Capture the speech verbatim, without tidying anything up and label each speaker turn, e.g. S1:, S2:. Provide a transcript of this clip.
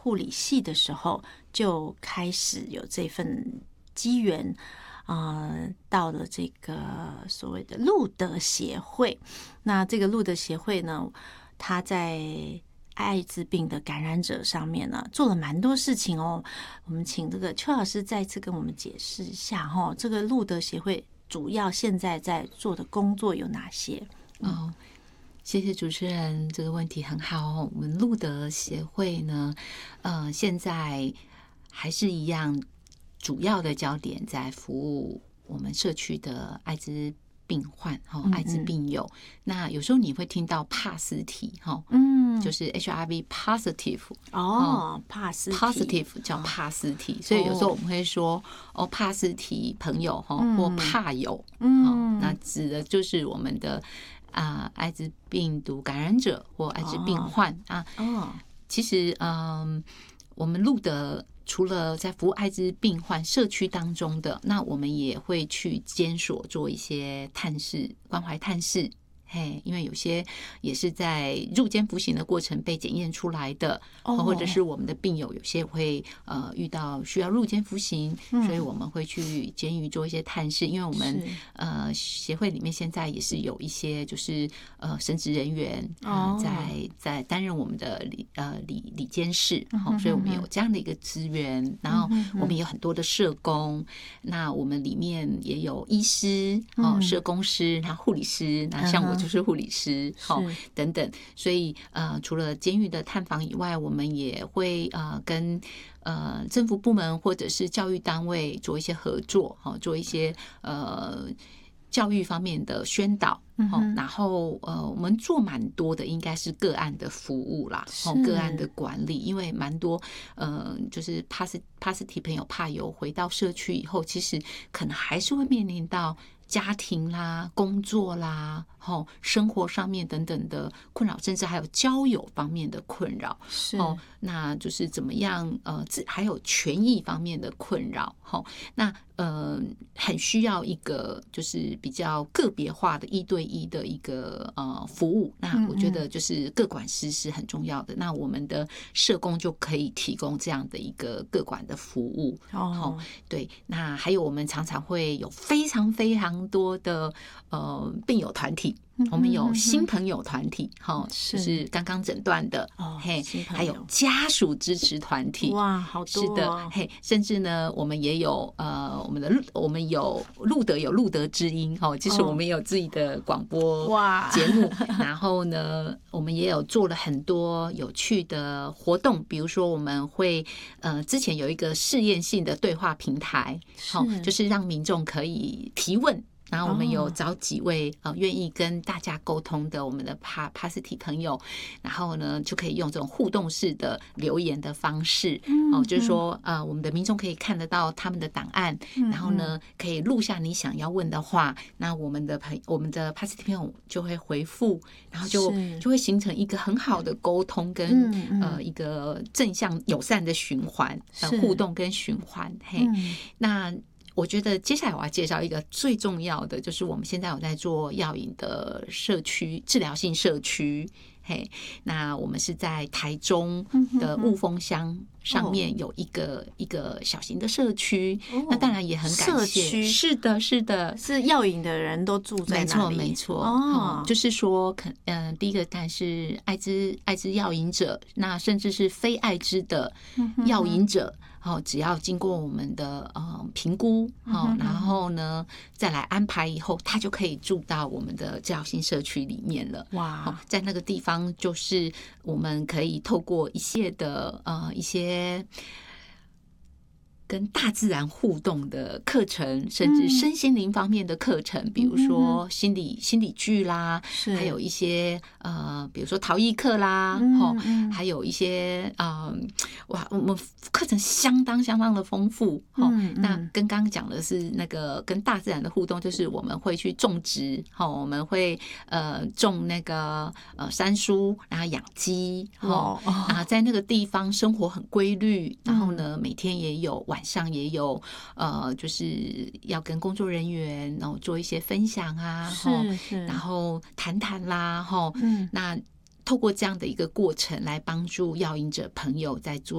S1: 护理系的时候，就开始有这份机缘，呃，到了这个所谓的路德协会。那这个路德协会呢，它在艾滋病的感染者上面呢，做了蛮多事情哦。我们请这个邱老师再次跟我们解释一下哈，这个路德协会主要现在在做的工作有哪些？
S2: 嗯、哦，谢谢主持人，这个问题很好哦。我们路德协会呢，呃，现在还是一样，主要的焦点在服务我们社区的艾滋病患哈，艾滋病友。嗯嗯，那有时候你会听到帕斯体哈，嗯，就是 H R V positive
S1: 哦，帕斯
S2: positive 叫帕斯体，哦，所以有时候我们会说哦，帕斯体朋友哈，嗯，或帕友，嗯，那指的就是我们的啊、呃、艾滋病毒感染者或艾滋病患，哦，啊。哦，其实嗯，我们路德除了在服务艾滋病患社区当中的，那我们也会去监所做一些探视、关怀探视。嘿，因为有些也是在入监服刑的过程被检验出来的，哦，或者是我们的病友有些会呃遇到需要入监服刑，嗯，所以我们会去监狱做一些探视。因为我们呃协会里面现在也是有一些就是呃神职人员啊，呃，在在担任我们的理呃理理监事，哦，所以我们有这样的一个资源。然后我们有很多的社工，那我们里面也有医师哦，社工师，那护理师，那像我就是护理师，好，等等。所以呃，除了监狱的探访以外，我们也会呃跟呃政府部门或者是教育单位做一些合作，好，做一些呃教育方面的宣导。嗯，然后呃，我们做蛮多的，应该是个案的服务啦，哦，个案的管理，因为蛮多呃，就是 positive 朋友怕友回到社区以后，其实可能还是会面临到家庭啦、工作啦、哦、生活上面等等的困扰，甚至还有交友方面的困扰。
S1: 是，
S2: 哦，那就是怎么样呃，还有权益方面的困扰。哦，那呃，很需要一个就是比较个别化的一对一的一个呃服务。那我觉得就是个管师是很重要的。嗯嗯，那我们的社工就可以提供这样的一个个管的服务。哦，对，那还有我们常常会有非常非常多的呃病友团体。我们有新朋友团体，哈，就是刚刚诊断的，哦，嘿，还有家属支持团体，
S1: 哇，好多，哦，
S2: 是的，嘿，甚至呢，我们也有呃，我们的我们有路德有路德之音，哈，其实我们也有自己的广播节目，哦，然后呢，我们也有做了很多有趣的活动，比如说我们会呃，之前有一个试验性的对话平台，好，就是让民众可以提问。然后我们有找几位呃愿意跟大家沟通的我们的 Pasity 朋友，然后呢就可以用这种互动式的留言的方式，嗯，哦，就是说呃我们的民众可以看得到他们的档案，嗯，然后呢可以录下你想要问的话，那我们的朋我们的 Pasity 朋友就会回复，然后就就会形成一个很好的沟通跟，嗯嗯，呃一个正向友善的循环，呃互动跟循环，嘿，嗯，那。我觉得接下来我要介绍一个最重要的，就是我们现在有在做药瘾的社区治疗性社区。嘿，那我们是在台中的雾峰乡上面有一个、哦、一个小型的社区，哦，那当然也很感谢。社区是的，是的，
S1: 是药瘾的人都住在那里，
S2: 没错，没错。哦，嗯，就是说，可嗯、呃，第一个当然是艾滋艾滋药瘾者，那甚至是非艾滋的药瘾者。哦，只要经过我们的呃评估，哦，然后呢再来安排以后，他就可以住到我们的治疗性社区里面了。哇，哦，在那个地方，就是我们可以透过一系的呃一些。跟大自然互动的课程，甚至身心灵方面的课程，嗯，比如说心理心理剧啦，还有一些呃，比如说陶艺课啦，嗯嗯，还有一些呃，哇，我们课程相当相当的丰富。嗯嗯，那跟刚刚讲的是那个跟大自然的互动，就是我们会去种植，我们会呃种那个呃山蔬，然后养鸡，哦，然后在那个地方生活很规律，然后呢，每天也有晚。晚上也有呃，就是要跟工作人员然后做一些分享啊，
S1: 是是，
S2: 然后谈谈啦，哈，嗯，那透过这样的一个过程来帮助药瘾者朋友在做。